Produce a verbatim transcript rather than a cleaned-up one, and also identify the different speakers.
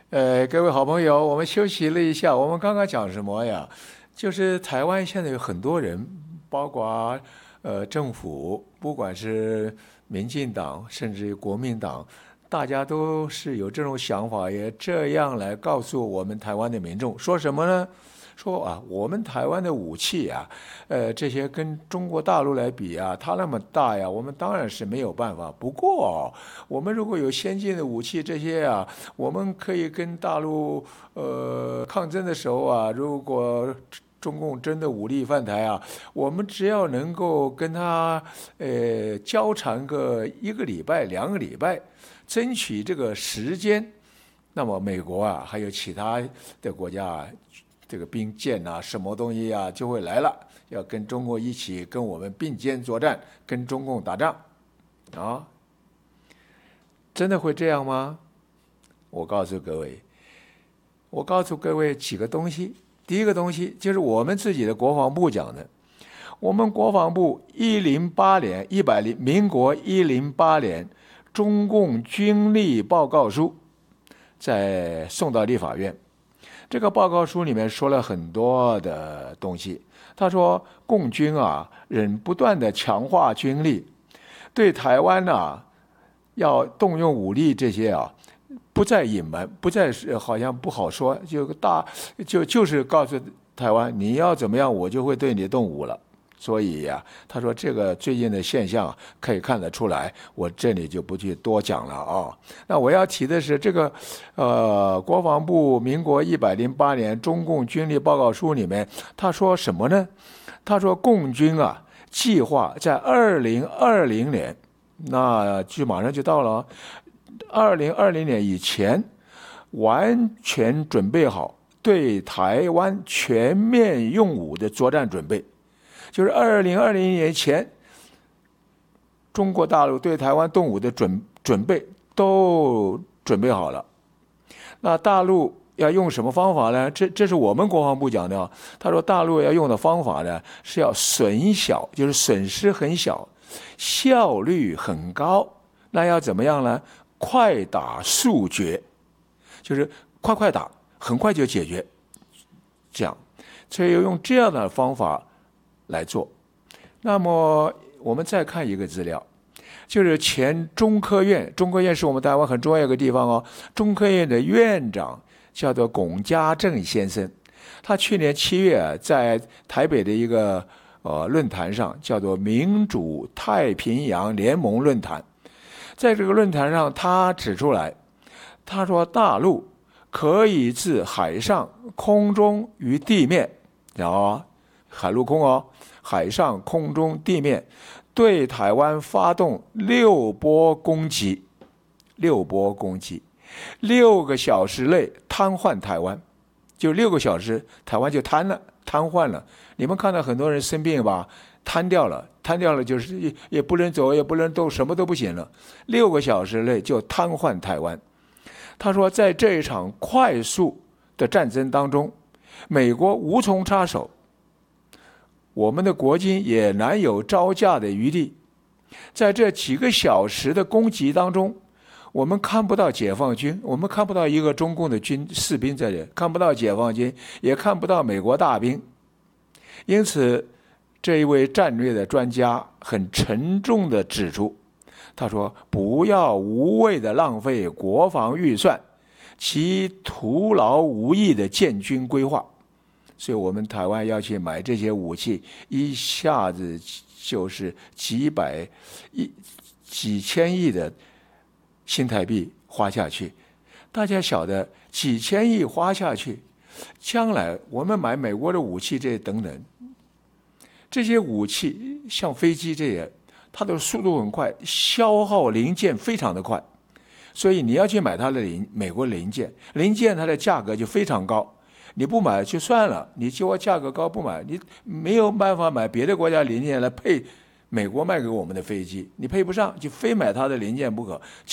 Speaker 1: 呃，各位好朋友，我们休息了一下，我们刚刚讲什么呀？就是台湾现在有很多人，包括呃政府，不管是民进党，甚至于国民党，大家都是有这种想法，也这样来告诉我们台湾的民众，说什么呢？说啊，我们台湾的武器啊，呃，这些跟中国大陆来比啊，它那么大呀，我们当然是没有办法。不过，我们如果有先进的武器，这些啊，我们可以跟大陆呃抗争的时候啊，如果中共真的武力犯台啊，我们只要能够跟他呃交缠个一个礼拜、两个礼拜，争取这个时间，那么美国啊，还有其他的国家啊，这个兵舰啊，什么东西啊，就会来了，要跟中国一起跟我们并肩作战，跟中共打仗啊，真的会这样吗？我告诉各位，我告诉各位几个东西。第一个东西就是我们自己的国防部讲的，我们国防部一零八年一百零民国一零八年中共军力报告书，在送到立法院。这个报告书里面说了很多的东西。他说，共军啊，仍不断的强化军力，对台湾啊要动用武力这些啊，不再隐瞒，不再是好像不好说，就大就就是告诉台湾，你要怎么样，我就会对你动武了。所以呀、啊，他说这个最近的现象可以看得出来，我这里就不去多讲了啊。那我要提的是这个，呃，国防部民国一百零八年中共军力报告书里面，他说什么呢？他说共军啊，计划在二零二零年，那就马上就到了，二零二零年以前，完全准备好对台湾全面用武的作战准备。就是二零二零年前，中国大陆对台湾动武的准准备都准备好了。那大陆要用什么方法呢？这这是我们国防部讲的。他说大陆要用的方法呢，是要损小，就是损失很小，效率很高。那要怎么样呢？快打速决，就是快快打，很快就解决。这样，所以要用这样的方法来做。那么我们再看一个资料，就是前中科院，中科院是我们台湾很重要一个地方哦。中科院的院长叫做龚家正先生，他去年七月在台北的一个呃论坛上，叫做民主太平洋联盟论坛，在这个论坛上，他指出来，他说大陆可以自海上、空中与地面，然后海陆空哦。海上、空中、地面对台湾发动六波攻击，六波攻击，六个小时内瘫痪台湾，就六个小时，台湾就瘫了，瘫痪了。你们看到很多人生病吧，瘫掉了，瘫掉了就是也不能走，也不能动，什么都不行了。六个小时内就瘫痪台湾。他说，在这一场快速的战争当中，美国无从插手。我们的国军也难有招架的余地，在这几个小时的攻击当中，我们看不到解放军，我们看不到一个中共的军士兵在这，看不到解放军，也看不到美国大兵。因此，这一位战略的专家很沉重地指出，他说：“不要无谓的浪费国防预算，其徒劳无益的建军规划。”所以我们台湾要去买这些武器，一下子就是几百亿、几千亿的新台币花下去。大家晓得，几千亿花下去，将来我们买美国的武器这些等等，这些武器像飞机这些，它的速度很快，消耗零件非常的快，所以你要去买它的零美国零件，零件它的价格就非常高。你不买就算了，你就我价格高不买，你没有办法买别的国家零件来配美国卖给我们的飞机，你配不上，就非买它的零件不可。